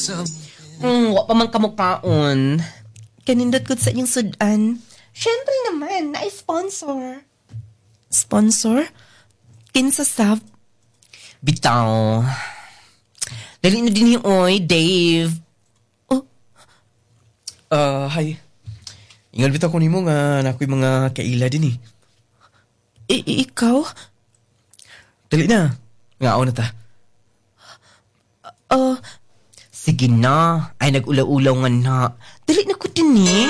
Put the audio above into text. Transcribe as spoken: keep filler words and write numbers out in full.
Hmm, wa pa man kamukhaon. Kanindot ko sa inyong sudan. Siyempre naman, na-sponsor. Sponsor? Kinsa sab? Bitaw. Dali na din yung oy, Dave. Oh. Ah, hi. Ingal bitaw ko nimo nga nakoy mga kaila din eh. I- i- ikaw? Dali na. Ngao na ta. Uh, sige na. Ay, nag-ulaw-ulaw nga na. Dali na ko din eh.